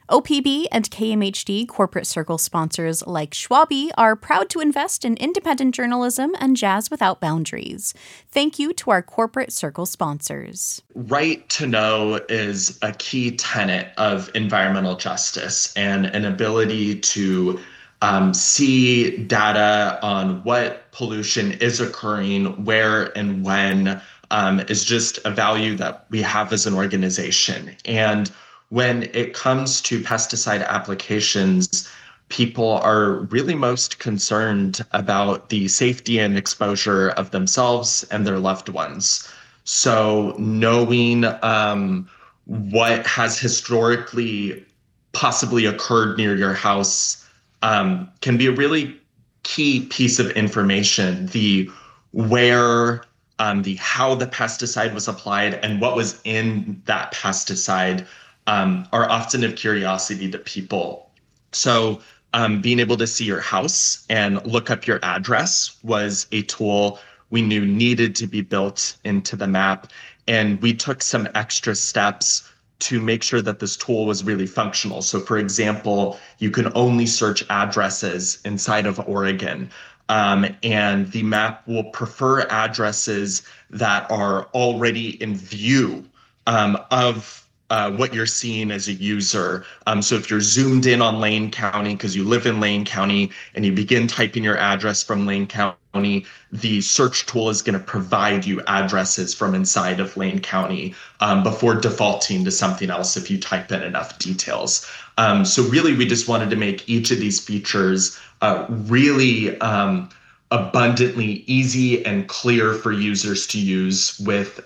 OPB and KMHD corporate circle sponsors like Schwabi are proud to invest in independent journalism and jazz without boundaries. Thank you to our corporate circle sponsors. Right to know is a key tenet of environmental justice, and an ability to see data on what pollution is occurring, where and when, is just a value that we have as an organization. And when it comes to pesticide applications, people are really most concerned about the safety and exposure of themselves and their loved ones. So knowing what has historically possibly occurred near your house can be a really key piece of information. The where, the how the pesticide was applied, and what was in that pesticide are often of curiosity to people. So being able to see your house and look up your address was a tool we knew needed to be built into the map. And we took some extra steps to make sure that this tool was really functional. So for example, you can only search addresses inside of Oregon. And the map will prefer addresses that are already in view of what you're seeing as a user. So if you're zoomed in on Lane County because you live in Lane County and you begin typing your address from Lane County, the search tool is going to provide you addresses from inside of Lane County before defaulting to something else if you type in enough details. So really, we just wanted to make each of these features really abundantly easy and clear for users to use with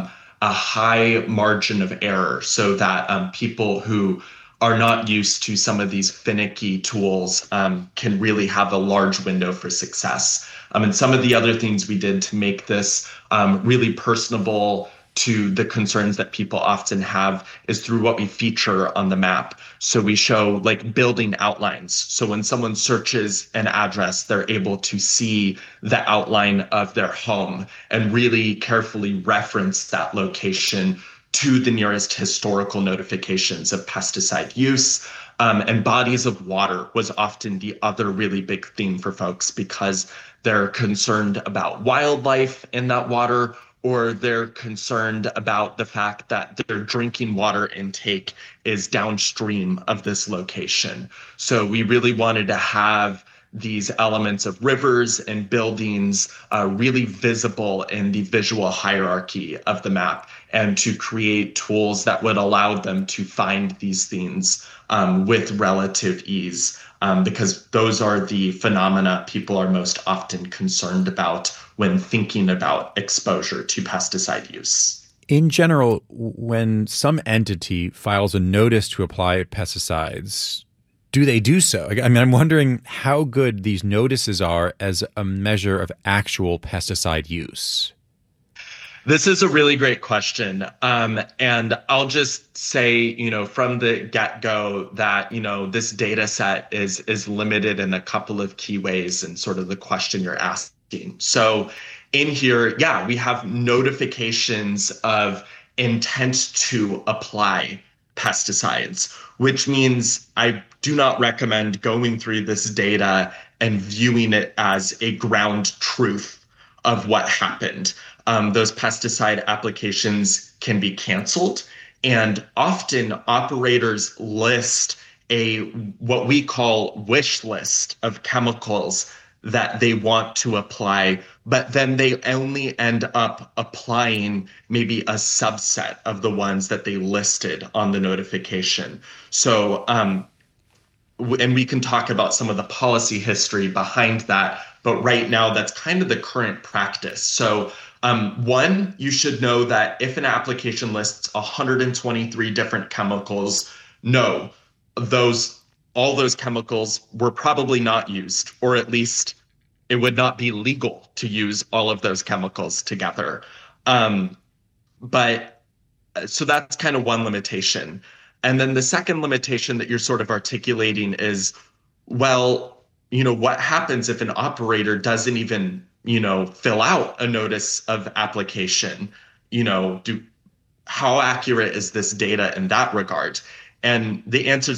a high margin of error, so that people who are not used to some of these finicky tools can really have a large window for success. And some of the other things we did to make this really personable to the concerns that people often have is through what we feature on the map. So we show like building outlines. So when someone searches an address, they're able to see the outline of their home and really carefully reference that location to the nearest historical notifications of pesticide use. And bodies of water was often the other really big theme for folks, because they're concerned about wildlife in that water, or they're concerned about the fact that their drinking water intake is downstream of this location. So we really wanted to have these elements of rivers and buildings really visible in the visual hierarchy of the map, and to create tools that would allow them to find these things with relative ease, because those are the phenomena people are most often concerned about when thinking about exposure to pesticide use. In general, when some entity files a notice to apply pesticides, do they do so? I mean, I'm wondering how good these notices are as a measure of actual pesticide use. This is a really great question. And I'll just say, from the get-go that, this data set is limited in a couple of key ways, and sort of the question you're asking. So in here, we have notifications of intent to apply pesticides, which means I do not recommend going through this data and viewing it as a ground truth of what happened. Those pesticide applications can be canceled, and often operators list what we call wish list of chemicals that they want to apply, but then they only end up applying maybe a subset of the ones that they listed on the notification. So, and we can talk about some of the policy history behind that, but right now that's kind of the current practice. So one, you should know that if an application lists 123 different chemicals, no, all those chemicals were probably not used, or at least it would not be legal to use all of those chemicals together. But so that's kind of one limitation. And then the second limitation that you're sort of articulating is, well, what happens if an operator doesn't even, fill out a notice of application? How accurate is this data in that regard? And the answer is